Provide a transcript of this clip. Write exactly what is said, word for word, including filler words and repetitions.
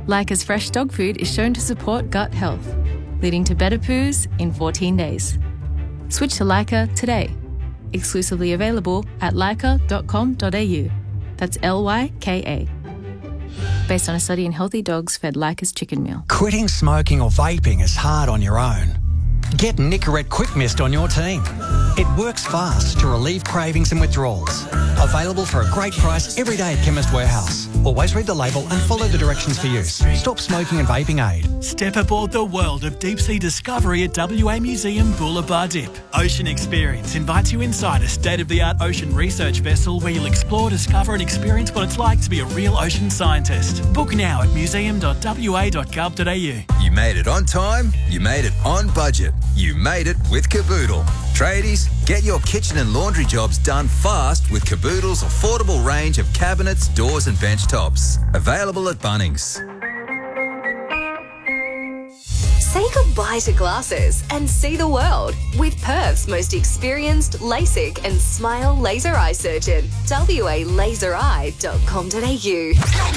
Leica's fresh dog food is shown to support gut health, leading to better poos in fourteen days. Switch to Leica today. Exclusively available at leica dot com dot a u. That's L Y K A. Based on a study in healthy dogs fed Leica's chicken meal. Quitting smoking or vaping is hard on your own. Get Nicorette Quick Mist on your team. It works fast to relieve cravings and withdrawals. Available for a great price every day at Chemist Warehouse. Always read the label and follow the directions for use. Stop smoking and vaping aid. Step aboard the world of deep-sea discovery at W A Museum Bullabah Dip. Ocean Experience invites you inside a state-of-the-art ocean research vessel where you'll explore, discover and experience what it's like to be a real ocean scientist. Book now at museum dot w a dot gov dot a u. You made it on time, you made it on budget. You made it with Caboodle. Tradies, get your kitchen and laundry jobs done fast with Caboodle's affordable range of cabinets, doors and bench tops. Available at Bunnings. Say goodbye to glasses and see the world with Perth's most experienced LASIK and Smile laser eye surgeon. w a laser eye dot com dot a u.